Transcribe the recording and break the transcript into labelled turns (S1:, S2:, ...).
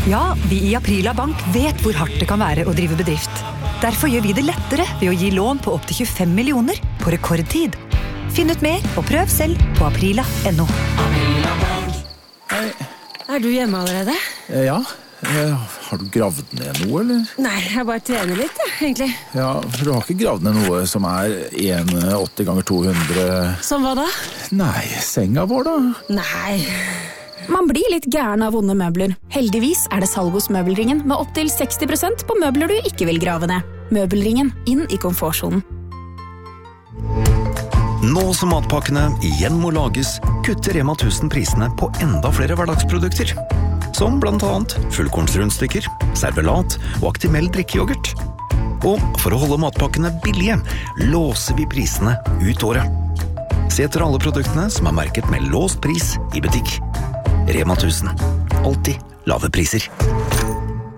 S1: Ja, vi I Aprila Bank vet hvor hardt det kan være å drive bedrift. Derfor gjør vi det lettere ved å gi lån på opp til 25 millioner på rekordtid. Finn ut mer og prøv selv på aprila.no.
S2: Er du hjemme allerede?
S3: Ja. Har du gravd ned noe, eller?
S2: Nei, jeg bare trener litt, egentlig.
S3: Ja, for du har ikke gravd ned noe som 1,80 ganger 200...
S2: Som hva da?
S3: Nei, senga vår da.
S2: Nei.
S4: Man blir litt gæren av vonde møbler. Heldigvis det salg hos Møbelringen med opp til 60% på møbler du ikke vil grave ned. Møbelringen, inn I komfortzonen.
S5: Nå som matpakkene igjen må lages, kutter Rema 1000 prisene på enda flere hverdagsprodukter. Som blant annet fullkornsrundstykker, servelat og Actimel drikkejoghurt. Og for å holde matpakkene billige, låser vi prisene ut året. Se etter alle produktene som merket med låst pris I butikk. Rema 1000. Alltid lave priser.